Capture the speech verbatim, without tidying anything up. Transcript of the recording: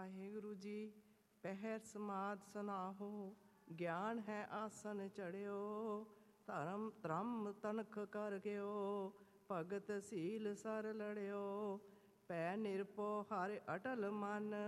ਵਾਹਿਗੁਰੂ ਜੀ। ਪਹਿਰ ਸਮਾਦ ਸੁਨਾਹੋ, ਗਿਆਨ ਹੈ ਆਸਨ ਚੜਿਓ। ਧਰਮ ਧਰਮ ਤਨਖ ਕਰ ਗਿਓ, ਭਗਤ ਸੀਲ ਸਰ ਲੜਿਓ। ਪੈ ਨਿਰਭਉ ਹਰਿ ਅਟਲ ਮਨ,